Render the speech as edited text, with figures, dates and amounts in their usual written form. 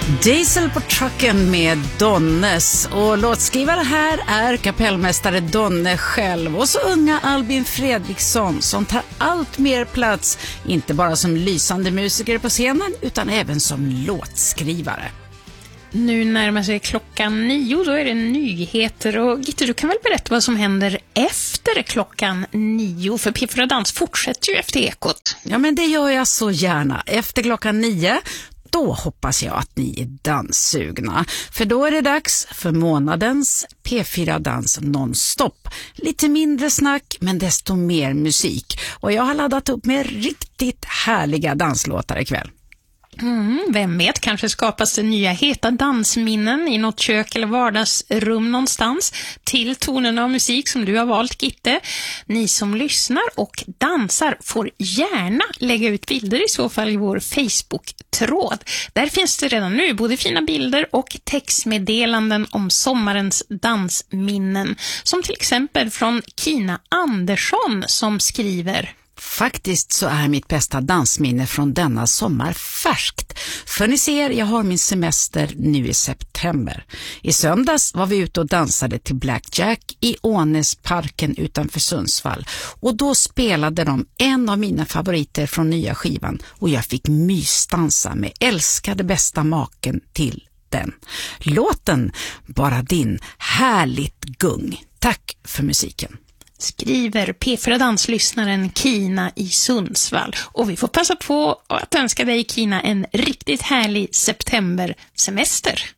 Diesel på trucken med Donnes, och låtskrivare här är kapellmästare Donne själv och så unga Albin Fredriksson som tar allt mer plats, inte bara som lysande musiker på scenen utan även som låtskrivare. Nu närmar sig 9:00, då är det nyheter, och Gitte, du kan väl berätta vad som händer efter 9:00, för P4 Dans fortsätter ju efter Ekot. Ja, men det gör jag så gärna. Efter 9:00 då hoppas jag att ni är danssugna. För då är det dags för månadens P4 Dans nonstop. Lite mindre snack men desto mer musik. Och jag har laddat upp med riktigt härliga danslåtar ikväll. Vem vet, kanske skapas det nya heta dansminnen i något kök eller vardagsrum någonstans till tonerna av musik som du har valt, Gitte. Ni som lyssnar och dansar får gärna lägga ut bilder i så fall i vår Facebook-tråd. Där finns det redan nu både fina bilder och textmeddelanden om sommarens dansminnen, som till exempel från Kina Andersson som skriver: Faktiskt så är mitt bästa dansminne från denna sommar färskt. För ni ser, jag har min semester nu i september. I söndags var vi ute och dansade till Blackjack i Ånäsparken utanför Sundsvall. Och då spelade de en av mina favoriter från nya skivan. Och jag fick mysdansa med älskade bästa maken till den. Låten Bara din, härligt gung. Tack för musiken. Skriver P4 Danslyssnaren Kina i Sundsvall. Och vi får passa på att önska dig, Kina, en riktigt härlig septembersemester.